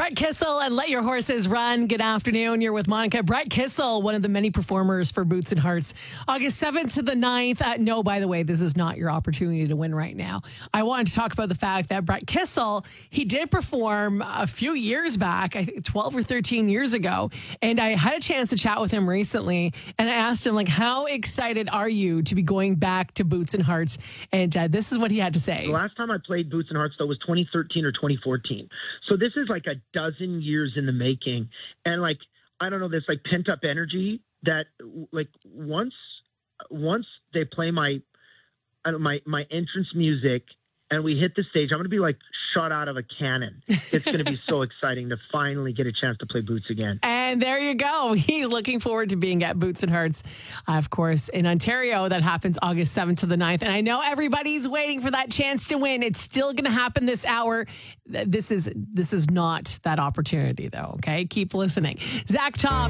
Brett Kissel and Let Your Horses Run. Good afternoon. You're with Monica. Brett Kissel, one of the many performers for Boots and Hearts. August 7th to the 9th. No, by the way, this is not your opportunity to win right now. I wanted to talk about the fact that Brett Kissel, he did perform a few years back, I think 12 or 13 years ago. And I had a chance to chat with him recently. And I asked him, like, how excited are you to be going back to Boots and Hearts? And this is what he had to say. The last time I played Boots and Hearts, though, was 2013 or 2014. So this is like a dozen years in the making. And like, I don't know, this like pent up energy that like once they play my entrance music and we hit the stage, I'm going to be like shot out of a cannon. It's going to be so exciting to finally get a chance to play Boots again. And there you go. He's looking forward to being at Boots and Hearts, of course, in Ontario. That happens August 7th to the 9th. And I know everybody's waiting for that chance to win. It's still going to happen this hour. This is not that opportunity, though. Okay, keep listening. Zach Tom.